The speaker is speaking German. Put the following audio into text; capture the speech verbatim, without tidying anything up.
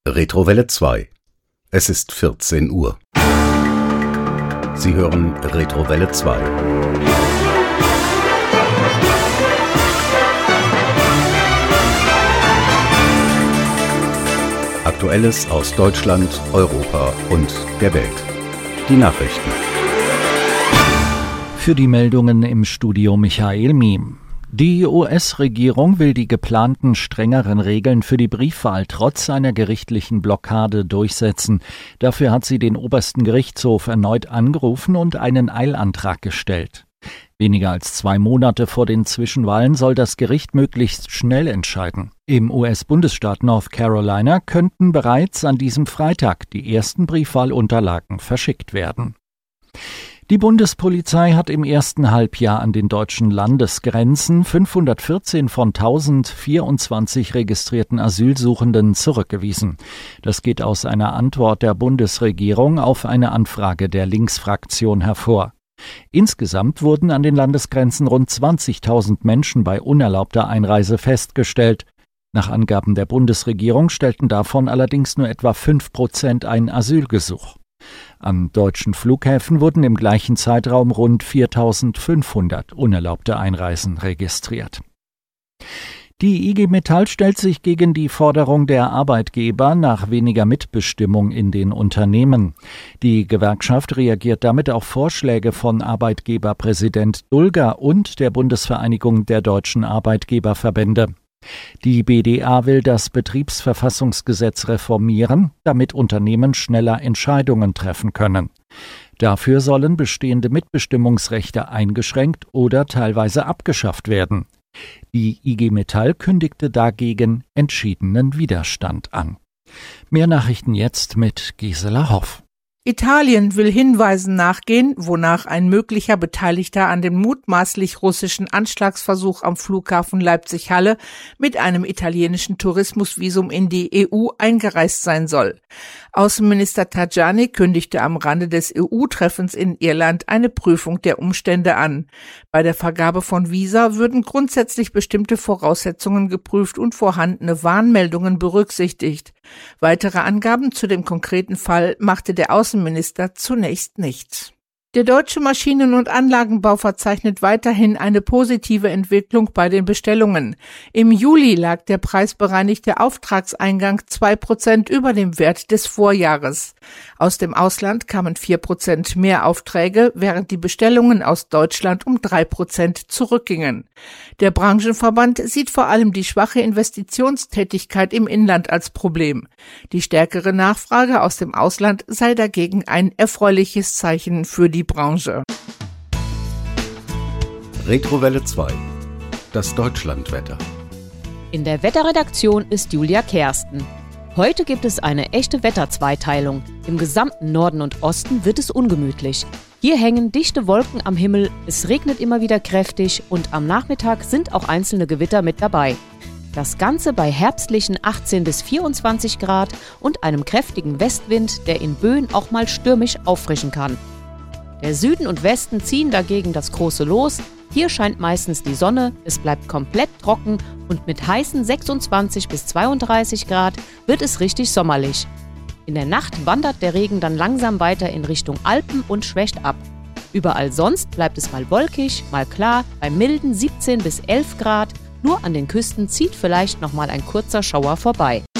Retrowelle zwei. Es ist vierzehn Uhr. Sie hören Retrowelle zwei. Aktuelles aus Deutschland, Europa und der Welt. Die Nachrichten. Für die Meldungen im Studio Michael Miem. Die U S-Regierung will die geplanten strengeren Regeln für die Briefwahl trotz einer gerichtlichen Blockade durchsetzen. Dafür hat sie den obersten Gerichtshof erneut angerufen und einen Eilantrag gestellt. Weniger als zwei Monate vor den Zwischenwahlen soll das Gericht möglichst schnell entscheiden. Im U S-Bundesstaat North Carolina könnten bereits an diesem Freitag die ersten Briefwahlunterlagen verschickt werden. Die Bundespolizei hat im ersten Halbjahr an den deutschen Landesgrenzen fünfhundertvierzehn von tausendvierundzwanzig registrierten Asylsuchenden zurückgewiesen. Das geht aus einer Antwort der Bundesregierung auf eine Anfrage der Linksfraktion hervor. Insgesamt wurden an den Landesgrenzen rund zwanzigtausend Menschen bei unerlaubter Einreise festgestellt. Nach Angaben der Bundesregierung stellten davon allerdings nur etwa fünf Prozent ein Asylgesuch. An deutschen Flughäfen wurden im gleichen Zeitraum rund viertausendfünfhundert unerlaubte Einreisen registriert. Die I G Metall stellt sich gegen die Forderung der Arbeitgeber nach weniger Mitbestimmung in den Unternehmen. Die Gewerkschaft reagiert damit auf Vorschläge von Arbeitgeberpräsident Dulger und der Bundesvereinigung der deutschen Arbeitgeberverbände. Die B D A will das Betriebsverfassungsgesetz reformieren, damit Unternehmen schneller Entscheidungen treffen können. Dafür sollen bestehende Mitbestimmungsrechte eingeschränkt oder teilweise abgeschafft werden. Die I G Metall kündigte dagegen entschiedenen Widerstand an. Mehr Nachrichten jetzt mit Gisela Hoff. Italien will Hinweisen nachgehen, wonach ein möglicher Beteiligter an dem mutmaßlich russischen Anschlagsversuch am Flughafen Leipzig-Halle mit einem italienischen Tourismusvisum in die E U eingereist sein soll. Außenminister Tajani kündigte am Rande des E U-Treffens in Irland eine Prüfung der Umstände an. Bei der Vergabe von Visa würden grundsätzlich bestimmte Voraussetzungen geprüft und vorhandene Warnmeldungen berücksichtigt. Weitere Angaben zu dem konkreten Fall machte der Außenminister zunächst nicht. Der deutsche Maschinen- und Anlagenbau verzeichnet weiterhin eine positive Entwicklung bei den Bestellungen. Im Juli lag der preisbereinigte Auftragseingang zwei Prozent über dem Wert des Vorjahres. Aus dem Ausland kamen vier Prozent mehr Aufträge, während die Bestellungen aus Deutschland um drei Prozent zurückgingen. Der Branchenverband sieht vor allem die schwache Investitionstätigkeit im Inland als Problem. Die stärkere Nachfrage aus dem Ausland sei dagegen ein erfreuliches Zeichen für die Branche. Retrowelle zwei. Das Deutschlandwetter. In der Wetterredaktion ist Julia Kersten. Heute gibt es eine echte Wetterzweiteilung. Im gesamten Norden und Osten wird es ungemütlich. Hier hängen dichte Wolken am Himmel, es regnet immer wieder kräftig und am Nachmittag sind auch einzelne Gewitter mit dabei. Das Ganze bei herbstlichen achtzehn bis vierundzwanzig Grad und einem kräftigen Westwind, der in Böen auch mal stürmisch auffrischen kann. Der Süden und Westen ziehen dagegen das große Los. Hier scheint meistens die Sonne, es bleibt komplett trocken und mit heißen sechsundzwanzig bis zweiunddreißig Grad wird es richtig sommerlich. In der Nacht wandert der Regen dann langsam weiter in Richtung Alpen und schwächt ab. Überall sonst bleibt es mal wolkig, mal klar, bei milden siebzehn bis elf Grad. Nur an den Küsten zieht vielleicht noch mal ein kurzer Schauer vorbei.